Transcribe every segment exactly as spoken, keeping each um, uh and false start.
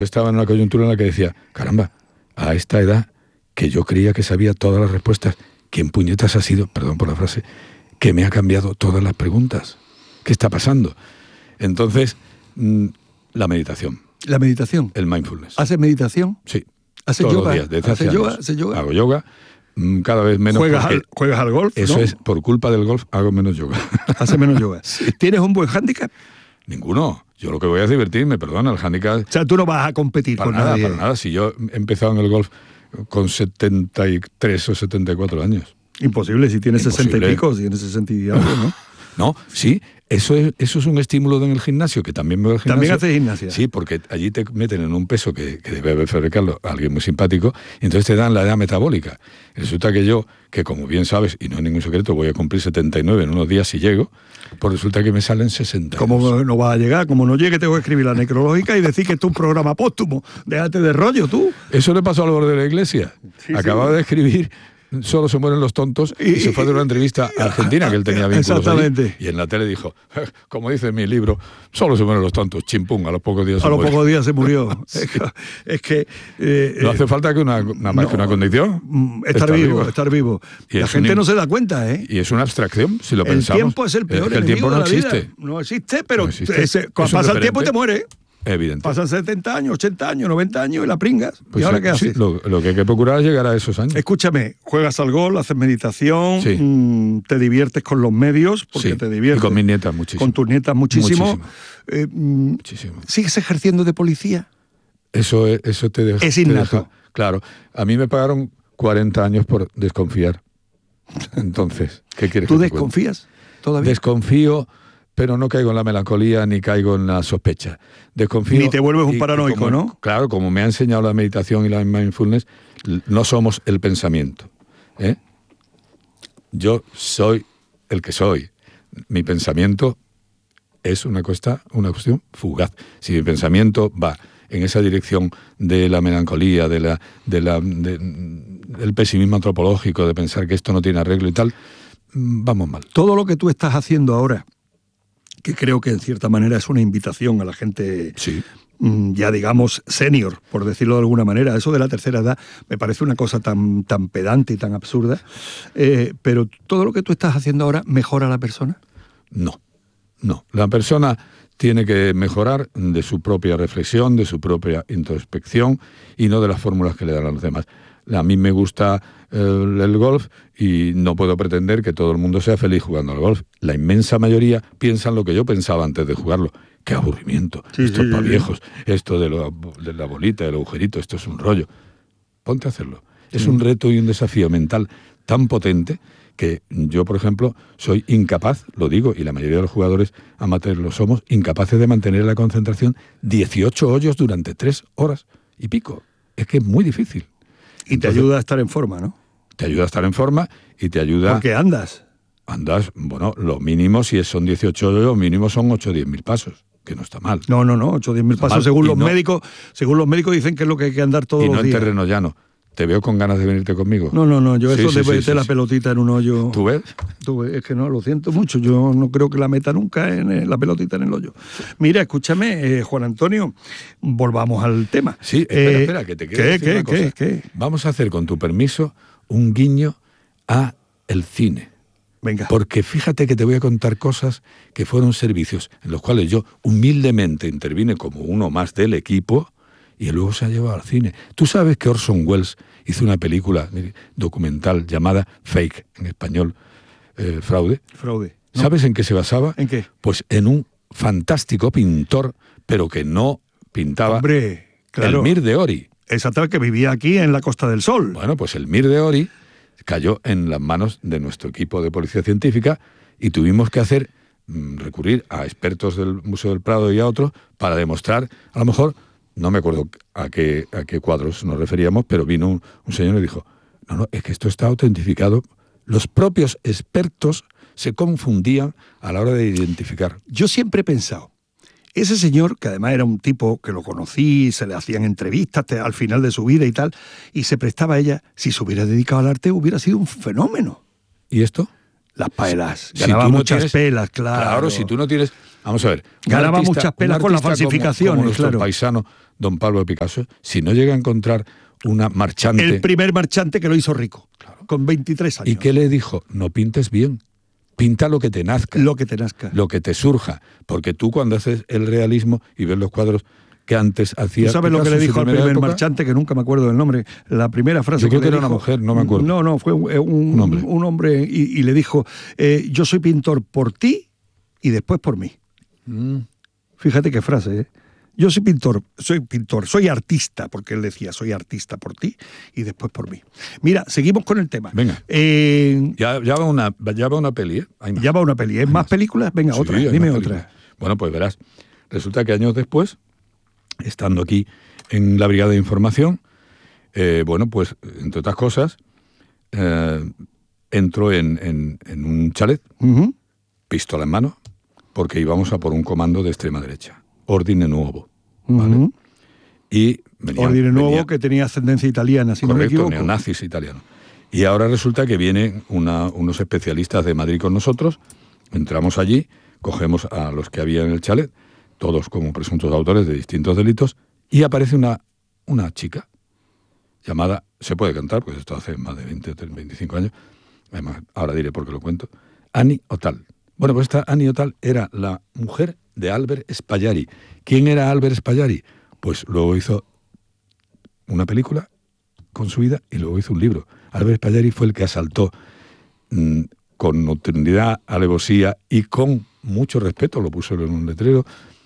Estaba en una coyuntura en la que decía, caramba, a esta edad que yo creía que sabía todas las respuestas, ¿quién puñetas ha sido, perdón por la frase, que me ha cambiado todas las preguntas? ¿Qué está pasando? Entonces, mmm, la meditación. ¿La meditación? El mindfulness. ¿Haces meditación? Sí. ¿Haces todos yoga? Los días, desde ¿Haces hace yoga? años. ¿Haces yoga? Hago yoga, mmm, cada vez menos. ¿Juegas al, ¿Juegas al golf? Eso ¿no? es, por culpa del golf, hago menos yoga. ¿Haces menos yoga? Sí. ¿Tienes un buen hándicap? Ninguno. Yo lo que voy a es divertirme, perdona, el hándicap... O sea, tú no vas a competir para con nada, nadie. Para nada, si yo he empezado en el golf con setenta y tres o setenta y cuatro años. Imposible, si tienes Imposible. sesenta y pico, si tienes sesenta y algo, ¿no? No, sí, eso es, eso es un estímulo en el gimnasio, que también veo el gimnasio. ¿También haces gimnasia? Sí, porque allí te meten en un peso que, que debe fabricarlo alguien muy simpático, y entonces te dan la edad metabólica. Resulta que yo, que como bien sabes, y no es ningún secreto, voy a cumplir setenta y nueve en unos días si llego, pues resulta que me salen sesenta. ¿Cómo no va a llegar? Como no llegue, tengo que escribir la necrológica y decir que esto es un programa póstumo. Déjate de rollo, tú. Eso le pasó al borde de la iglesia. Sí, Acababa sí. de escribir Solo se mueren los tontos y, y se fue de una entrevista a Argentina, que él tenía vínculos exactamente allí, y en la tele dijo, como dice en mi libro, solo se mueren los tontos, chimpún, a los pocos días a se los muere. pocos días se murió. Sí. Es que eh, no hace falta que una, una, no, que una condición estar, estar vivo, vivo estar vivo y la gente un, no se da cuenta, ¿eh? Y es una abstracción, si lo el pensamos. El tiempo es el peor es que el enemigo tiempo no de la existe. Vida. No existe, pero no existe. Ese, cuando pasa el tiempo te muere. Evidente. Pasan setenta años, ochenta años, noventa años y la pringas. Pues ¿Y ahora sí, qué haces? Sí, lo, lo que hay que procurar es llegar a esos años. Escúchame, juegas al golf, haces meditación, sí. mmm, te diviertes con los medios, porque sí. te diviertes. Y con mis nietas muchísimo. Con tus nietas muchísimo. Muchísimo. Eh, mmm, muchísimo. ¿Sigues ejerciendo de policía? Eso, eso te deja. Es innato. Deja, claro. A mí me pagaron cuarenta años por desconfiar. Entonces, ¿qué quieres ¿Tú que te desconfías cuente? todavía? Desconfío, pero no caigo en la melancolía ni caigo en la sospecha. Desconfío. Ni te vuelves un y, paranoico, y como, ¿no? Claro, como me ha enseñado la meditación y la mindfulness, no somos el pensamiento. ¿eh? Yo soy el que soy. Mi pensamiento es una, cuesta, una cuestión fugaz. Si mi pensamiento va en esa dirección de la melancolía, de la, de la, de, del pesimismo antropológico, de pensar que esto no tiene arreglo y tal, vamos mal. Todo lo que tú estás haciendo ahora, que creo que en cierta manera es una invitación a la gente, sí. ya digamos senior, por decirlo de alguna manera, eso de la tercera edad me parece una cosa tan, tan pedante y tan absurda, eh, pero todo lo que tú estás haciendo ahora mejora a la persona. No, no. La persona tiene que mejorar de su propia reflexión, de su propia introspección y no de las fórmulas que le dan a los demás. A mí me gusta el, el golf y no puedo pretender que todo el mundo sea feliz jugando al golf. La inmensa mayoría piensan lo que yo pensaba antes de jugarlo. ¡Qué aburrimiento! Sí, esto sí, es para sí, viejos. Sí. Esto de, lo, de la bolita, del agujerito, esto es un rollo. Ponte a hacerlo. Es sí. un reto y un desafío mental tan potente que yo, por ejemplo, soy incapaz, lo digo, y la mayoría de los jugadores amateurs lo somos, incapaces de mantener la concentración dieciocho hoyos durante tres horas y pico. Es que es muy difícil. Y Entonces, te ayuda a estar en forma, ¿no? Te ayuda a estar en forma y te ayuda... ¿Por qué andas? Andas, bueno, lo mínimo, si son dieciocho hoyos, lo mínimo son ocho o diez mil pasos, que no está mal. No, no, no, ocho o diez mil pasos, mal. según los no, médicos, según los médicos dicen que es lo que hay que andar todos los días. Y no en terreno llano. ¿Te veo con ganas de venirte conmigo? No, no, no, yo sí, eso sí, de sí, meter sí, la sí. pelotita en un hoyo... ¿Tú ves? Tú ves, es que no, lo siento mucho, yo no creo que la meta nunca en la pelotita en el hoyo. Mira, escúchame, eh, Juan Antonio, volvamos al tema. Sí, espera, eh, espera, que te quiero ¿qué, decir qué, una cosa. ¿qué, qué? Vamos a hacer, con tu permiso, un guiño a el cine. Venga. Porque fíjate que te voy a contar cosas que fueron servicios en los cuales yo humildemente intervine como uno más del equipo y luego se ha llevado al cine. Tú sabes que Orson Welles hizo una película documental llamada Fake, en español, eh, Fraude. Fraude. ¿No? ¿Sabes en qué se basaba? ¿En qué? Pues en un fantástico pintor, pero que no pintaba. Hombre, claro. El Mir de Ori. Esa tal que vivía aquí en la Costa del Sol. Bueno, pues el Mir de Ori cayó en las manos de nuestro equipo de policía científica y tuvimos que hacer, mmm, recurrir a expertos del Museo del Prado y a otros para demostrar, a lo mejor, no me acuerdo a qué, a qué cuadros nos referíamos, pero vino un, un señor y dijo, no, no, es que esto está autentificado. Los propios expertos se confundían a la hora de identificar. Yo siempre he pensado, ese señor, que además era un tipo que lo conocí, se le hacían entrevistas al final de su vida y tal, y se prestaba a ella, si se hubiera dedicado al arte, hubiera sido un fenómeno. ¿Y esto? Las paelas. Si Ganaba no muchas tienes, pelas, claro. Claro, si tú no tienes... Vamos a ver. Ganaba artista, muchas pelas con las falsificaciones, como, como nuestro claro. paisano don Pablo Picasso si no llega a encontrar una marchante? El primer marchante que lo hizo rico, claro, con veintitrés años. ¿Y qué le dijo? No pintes bien, pinta lo que te nazca. Lo que te nazca. Lo que te surja, porque tú cuando haces el realismo y ves los cuadros que antes hacía... ¿Tú sabes Picasso, lo que le dijo al primer época? marchante, que nunca me acuerdo del nombre? La primera frase Yo creo que, que le era dijo, una mujer, no me acuerdo. No, no, fue un, un, un hombre, un hombre y, y le dijo, eh, yo soy pintor por ti y después por mí. Mm. Fíjate qué frase, ¿eh? Yo soy pintor, soy pintor, soy artista, porque él decía, soy artista por ti y después por mí. Mira, seguimos con el tema. Venga. Eh, Ya, ya, va una, ya va una peli, ¿eh? Hay más. ya va una peli. ¿Es más películas? Venga, Sí, otra, hay dime más otra. películas. Bueno, pues verás. Resulta que años después, estando aquí en la Brigada de Información, eh, bueno, pues, entre otras cosas, eh, entró en, en, en un chalet, Uh-huh. pistola en mano, porque íbamos a por un comando de extrema derecha. Ordine Nuovo. ¿Vale? Uh-huh. Y venía, Ordine Nuevo, venía, que tenía ascendencia italiana, si no me correcto, equivoco. neonazis italianos. Y ahora resulta que vienen una, unos especialistas de Madrid con nosotros, entramos allí, cogemos a los que había en el chalet, todos como presuntos autores de distintos delitos, y aparece una, una chica llamada, se puede cantar, pues esto hace más de veinte, veinticinco años, además, ahora diré por qué lo cuento, Annie Otal. Bueno, pues esta Annie Otal era la mujer de Albert Spallari. ¿Quién era Albert Spallari? Pues luego hizo una película con su vida y luego hizo un libro. Albert Spallari fue el que asaltó mmm, con nocturnidad, alevosía y con mucho respeto, lo puso en un letrero,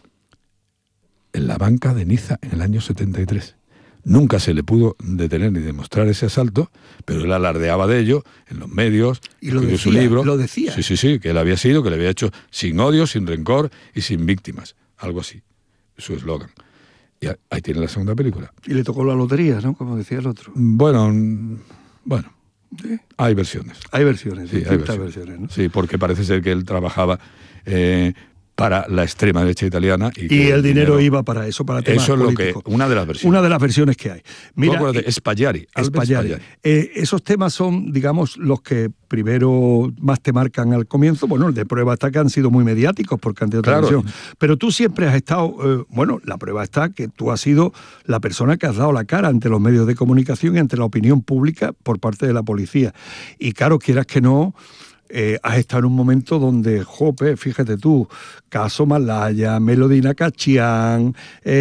en la banca de Niza en el año setenta y tres. Nunca se le pudo detener ni demostrar ese asalto, pero él alardeaba de ello en los medios, y lo escribió decía, su libro. lo decía. Sí, sí, sí, que él había sido, que le había hecho sin odio, sin rencor y sin víctimas. Algo así, su eslogan. Y ahí tiene la segunda película. Y le tocó la lotería, ¿no? Como decía el otro. Bueno, bueno, ¿Sí? hay versiones. Hay versiones, Sí, hay distintas versiones. versiones, ¿no? Sí, porque parece ser que él trabajaba eh, para la extrema derecha italiana. Y, Y que el dinero iba para eso, para temas Eso es lo políticos. que, una de las versiones. Una de las versiones que hay. Mira, Tú acuérdate, Spallari, Albert Spallari. Spallari. Eh, esos temas son, digamos, los que primero más te marcan al comienzo. Bueno, el de Prueba está que han sido muy mediáticos porque han tenido Claro. televisión. Pero tú siempre has estado, eh, bueno, la prueba está que tú has sido la persona que has dado la cara ante los medios de comunicación y ante la opinión pública por parte de la policía. Y claro, quieras que no, Eh, has estado en un momento donde, jope, fíjate tú, Caso Malaya, Melodina Cachián,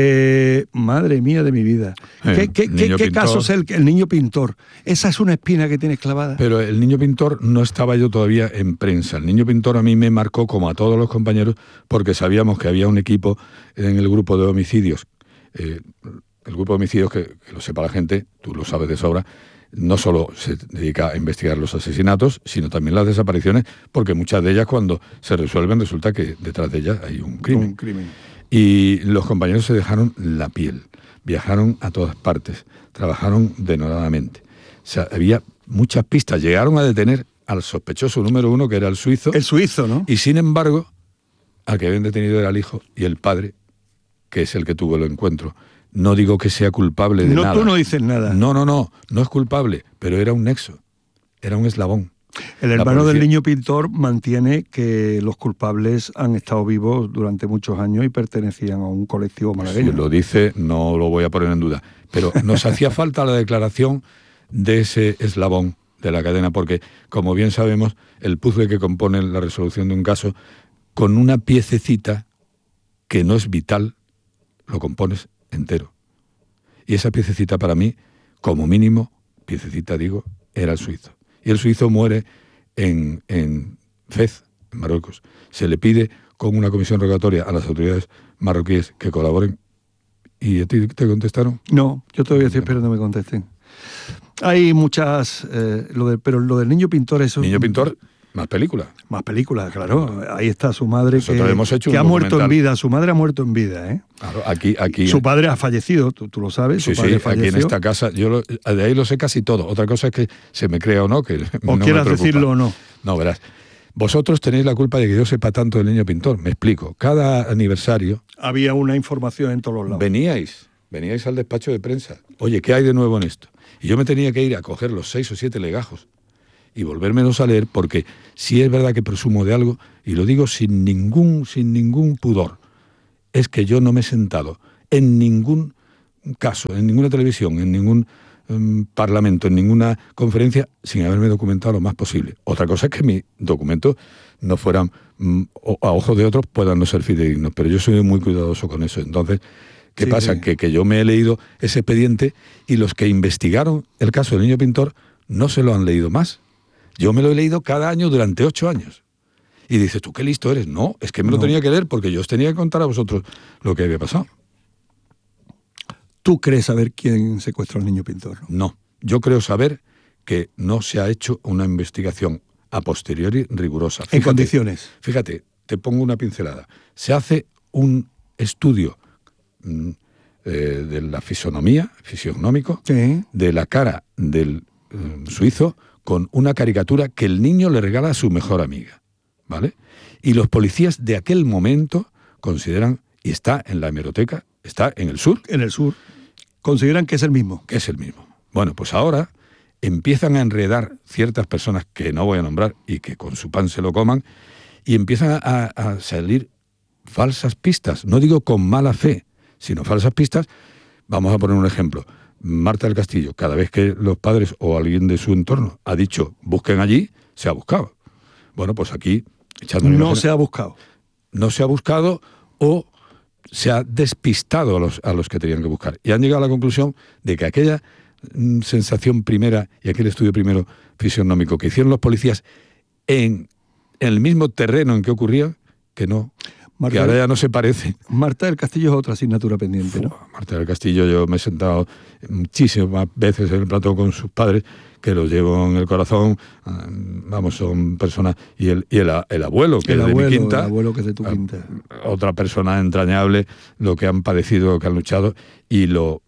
eh, madre mía de mi vida. Eh, ¿Qué, qué, qué, qué caso es el, el niño pintor? Esa es una espina que tienes clavada. Pero el niño pintor no estaba yo todavía en prensa. El niño pintor a mí me marcó, como a todos los compañeros, porque sabíamos que había un equipo en el grupo de homicidios. Eh, el grupo de homicidios, que, que lo sepa la gente, tú lo sabes de sobra, no solo se dedica a investigar los asesinatos, sino también las desapariciones, porque muchas de ellas cuando se resuelven resulta que detrás de ellas hay un crimen. Un crimen. Y los compañeros se dejaron la piel, viajaron a todas partes, trabajaron denodadamente. O sea, había muchas pistas, llegaron a detener al sospechoso número uno, que era el suizo. El suizo, ¿no? Y sin embargo, al que habían detenido era el hijo y el padre, que es el que tuvo el encuentro. No digo que sea culpable de no, nada. Tú no dices nada. No, no, no, no es culpable, pero era un nexo, era un eslabón. El La hermano del policía- niño pintor mantiene que los culpables han estado vivos durante muchos años y pertenecían a un colectivo malagueño. Si lo dice, no lo voy a poner en duda. Pero nos hacía falta la declaración de ese eslabón de la cadena, porque, como bien sabemos, el puzzle que compone la resolución de un caso, con una piececita que no es vital, lo compones entero. Y esa piececita para mí, como mínimo, piececita digo, era el suizo. Y el suizo muere en, en Fez, en Marruecos. Se le pide con una comisión rogatoria a las autoridades marroquíes que colaboren. ¿Y a ti te contestaron? No, yo todavía estoy esperando que me contesten. Hay muchas, eh, lo de, pero lo del niño pintor eso... Niño pintor, más películas. Más películas, claro. Ahí está su madre Nosotros que, hemos hecho que un ha muerto en documental. vida. Su madre ha muerto en vida, ¿eh? Claro, aquí, aquí. Su padre ha fallecido, tú, tú lo sabes. Sí, su padre sí, falleció. aquí en esta casa, yo lo- de ahí lo sé casi todo. Otra cosa es que se me crea o no, que O no me quieras preocupa. decirlo o no. No, verás. Vosotros tenéis la culpa de que yo sepa tanto del niño pintor. Me explico. Cada aniversario Había una información en todos los lados. veníais, veníais al despacho de prensa. Oye, ¿qué hay de nuevo en esto? Y yo me tenía que ir a coger los seis o siete legajos y volvérmelos a leer, porque si es verdad que presumo de algo, y lo digo sin ningún, sin ningún pudor, es que yo no me he sentado en ningún caso, en ninguna televisión, en ningún um, parlamento, en ninguna conferencia, sin haberme documentado lo más posible. Otra cosa es que mis documentos no fueran, um, a ojos de otros, puedan no ser fidedignos, pero yo soy muy cuidadoso con eso. Entonces, ¿qué sí, pasa? Sí. Que, que yo me he leído ese expediente y los que investigaron el caso del niño pintor no se lo han leído más. Yo me lo he leído cada año durante ocho años. Y dices, ¿tú qué listo eres? No, es que me no. lo tenía que leer porque yo os tenía que contar a vosotros lo que había pasado. ¿Tú crees saber quién secuestró al niño pintor? No, yo creo saber que no se ha hecho una investigación a posteriori rigurosa. Fíjate, ¿en condiciones? Fíjate, te pongo una pincelada. Se hace un estudio mm, eh, de la fisonomía, fisionómico, sí. de la cara del eh, suizo con una caricatura que el niño le regala a su mejor amiga, ¿vale? Y los policías de aquel momento consideran, y está en la hemeroteca, está en el sur. En el sur. Consideran que es el mismo. Que es el mismo. Bueno, pues ahora empiezan a enredar ciertas personas que no voy a nombrar y que con su pan se lo coman, y empiezan a, a salir falsas pistas. No digo con mala fe, sino falsas pistas. Vamos a poner un ejemplo. Marta del Castillo, cada vez que los padres o alguien de su entorno ha dicho busquen allí, se ha buscado. Bueno, pues aquí... echándole no se ha buscado. No se ha buscado o se ha despistado a los, a los que tenían que buscar. Y han llegado a la conclusión de que aquella mm, sensación primera y aquel estudio primero fisionómico que hicieron los policías en, en el mismo terreno en que ocurría, que no... Marta, que ahora ya no se parece. Marta del Castillo es otra asignatura pendiente, ¿no? Marta del Castillo, yo me he sentado muchísimas veces en el plató con sus padres, que los llevo en el corazón. Vamos, son personas... Y el, y el, el abuelo, que el es de abuelo, mi quinta. El abuelo que es de tu quinta. Otra persona entrañable, lo que han padecido, que han luchado, y lo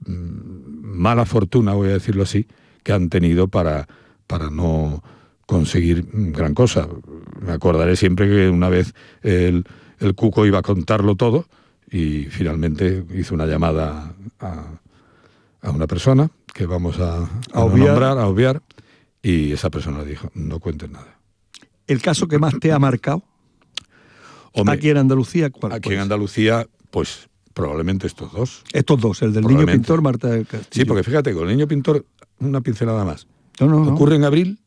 mmm, mala fortuna, voy a decirlo así, que han tenido para, para no conseguir gran cosa. Me acordaré siempre que una vez el... el Cuco iba a contarlo todo y finalmente hizo una llamada a, a una persona que vamos a, a, a obviar. nombrar, a obviar, y esa persona le dijo, no cuentes nada. ¿El caso que más te ha marcado? Hombre, aquí en Andalucía, ¿cuál? Aquí pues? en Andalucía, pues probablemente estos dos. Estos dos, el del niño pintor, Marta del Castillo. Sí, porque fíjate, con el niño pintor, una pincelada más. No, no, Ocurre no. en abril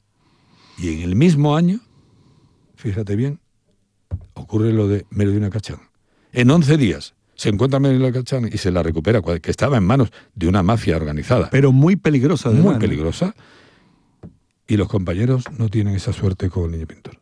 y en el mismo año, fíjate bien, ocurre lo de Melodina Cachán. En once días se encuentra Melodina Cachán y se la recupera, que estaba en manos de una mafia organizada. Pero muy peligrosa. Además, muy ¿no? peligrosa. Y los compañeros no tienen esa suerte con el niño pintor.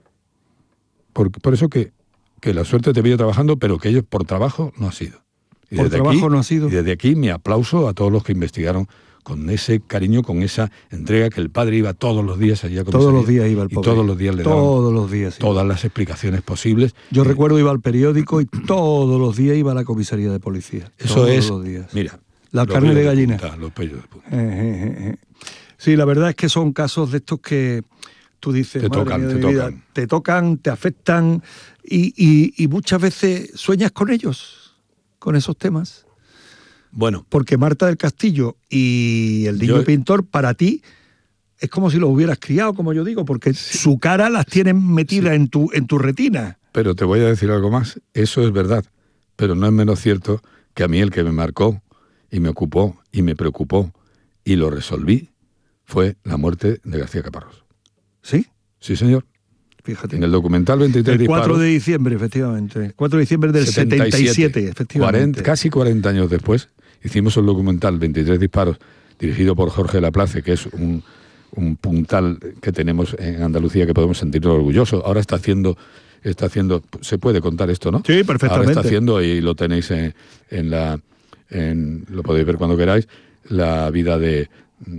Por, por eso que, que la suerte te veía trabajando, pero que ellos por trabajo no ha sido. Y por trabajo aquí, no ha sido. Y desde aquí mi aplauso a todos los que investigaron con ese cariño, con esa entrega, que el padre iba todos los días allí a comisaría. Todos los días iba el pobre. Y todos los días le daban todos los días, sí. todas las explicaciones posibles. Yo eh, recuerdo iba al periódico y todos los días iba a la comisaría de policía. Eso todos es, los días. Mira, la carne de gallina. De punta, los pellos de punta. Eh, eh, eh. Sí, la verdad es que son casos de estos que tú dices, te tocan, mía, te vida, tocan. te tocan, te afectan y, y, y muchas veces sueñas con ellos, con esos temas. Bueno, porque Marta del Castillo y el niño yo, pintor, para ti, es como si los hubieras criado, como yo digo, porque sí, su cara las tienes metidas sí. en tu en tu retina. Pero te voy a decir algo más, eso es verdad, pero no es menos cierto que a mí el que me marcó y me ocupó y me preocupó y lo resolví fue la muerte de García Caparrós. ¿Sí? Sí, señor. Fíjate. En el documental veintitrés el cuatro disparos, de diciembre, efectivamente. cuatro de diciembre del setenta y siete, setenta y siete efectivamente. cuarenta, casi cuarenta años después, hicimos el documental veintitrés disparos, dirigido por Jorge Laplace, que es un, un puntal que tenemos en Andalucía que podemos sentirnos orgullosos. Ahora está haciendo, está haciendo, se puede contar esto, ¿no? Sí, perfectamente. Ahora está haciendo, y lo tenéis en, en la, en, lo podéis ver cuando queráis, la vida de,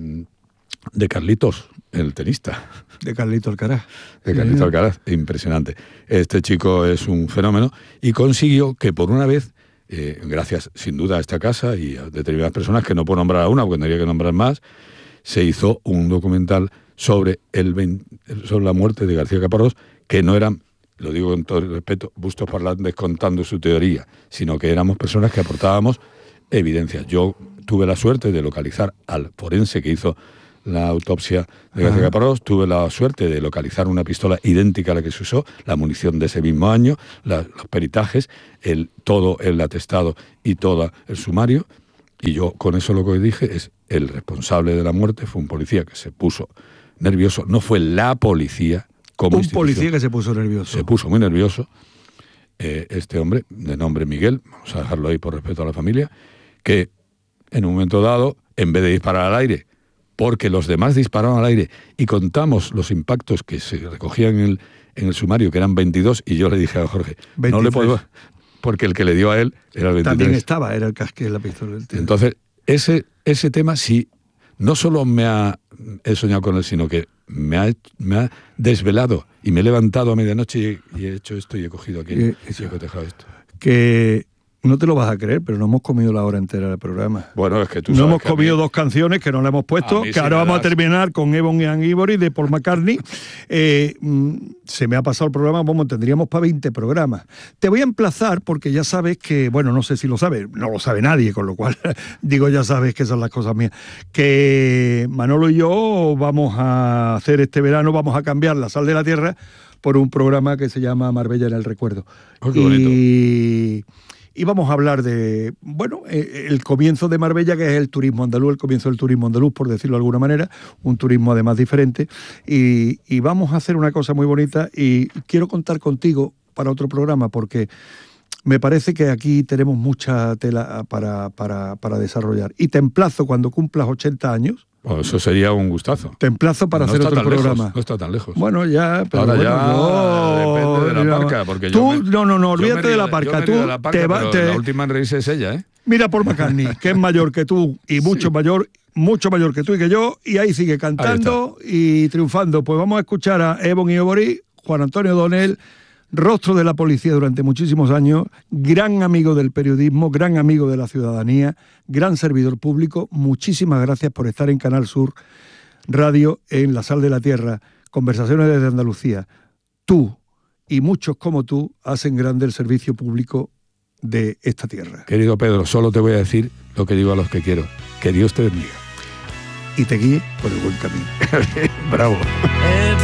de Carlitos, el tenista. De Carlito Alcaraz. De Carlito sí. Alcaraz, impresionante. Este chico es un fenómeno y consiguió que por una vez, eh, gracias sin duda a esta casa y a determinadas personas, que no puedo nombrar a una porque tendría que nombrar más, se hizo un documental sobre, el, sobre la muerte de García Caparrós, que no eran, lo digo con todo el respeto, bustos parlantes contando su teoría, sino que éramos personas que aportábamos evidencias. Yo tuve la suerte de localizar al forense que hizo la autopsia de García Caparrós, tuve la suerte de localizar una pistola idéntica a la que se usó, la munición de ese mismo año, la, los peritajes, el, todo el atestado y todo el sumario, y yo con eso lo que dije es, el responsable de la muerte fue un policía que se puso nervioso, no fue la policía como un policía que se puso nervioso. Se puso muy nervioso, eh, este hombre, de nombre Miguel, vamos a dejarlo ahí por respeto a la familia, que en un momento dado, en vez de disparar al aire, porque los demás dispararon al aire y contamos los impactos que se recogían en el, en el sumario, que eran veintidós, y yo le dije a Jorge, veintitrés. No le puedo, porque el que le dio a él era el veintitrés. También estaba, era el casque de la pistola. Entonces, ese, ese tema sí, no solo me ha he soñado con él, sino que me ha, me ha desvelado y me he levantado a medianoche y, y he hecho esto y he cogido aquello y, y he cotejado esto. Que no te lo vas a creer, pero no hemos comido la hora entera del programa. Bueno, es que tú No sabes hemos que a comido mí- dos canciones que no le hemos puesto, A mí que sí ahora me vamos a das. terminar con Ebony and Ivory de Paul McCartney. Eh, mm, se me ha pasado el programa, vamos, tendríamos para veinte programas. Te voy a emplazar porque ya sabes que, bueno, no sé si lo sabes, no lo sabe nadie, con lo cual digo ya sabes que son las cosas mías, que Manolo y yo vamos a hacer este verano, vamos a cambiar La Sal de la Tierra por un programa que se llama Marbella en el Recuerdo. Oh, qué bonito. Y... Y vamos a hablar de, bueno, eh, el comienzo de Marbella, que es el turismo andaluz, el comienzo del turismo andaluz, por decirlo de alguna manera, un turismo además diferente. Y, y vamos a hacer una cosa muy bonita y quiero contar contigo para otro programa, porque me parece que aquí tenemos mucha tela para, para, para desarrollar. Y te emplazo cuando cumplas ochenta años. Bueno, eso sería un gustazo. Te emplazo para No hacer está otro tan lejos, programa. no está tan lejos. Bueno, ya, pero Ahora bueno, ya yo- depende de la mira, parca, porque tú, yo me- no, no, no, yo me olvídate río de la yo parca. me Tú río de la parca, te va- pero te- la última en reírse es ella, ¿eh? Mira Paul McCartney, que es mayor que tú y mucho Sí. mayor, mucho mayor que tú y que yo, y ahí sigue cantando y triunfando. Pues vamos a escuchar a Ebony Ivory, Juan Antonio Donel, rostro de la policía durante muchísimos años, gran amigo del periodismo, gran amigo de la ciudadanía, gran servidor público. Muchísimas gracias por estar en Canal Sur Radio, en La Sal de la Tierra, Conversaciones desde Andalucía. Tú y muchos como tú hacen grande el servicio público de esta tierra. Querido Pedro, solo te voy a decir lo que digo a los que quiero. Que Dios te bendiga. Y te guíe por el buen camino. Bravo.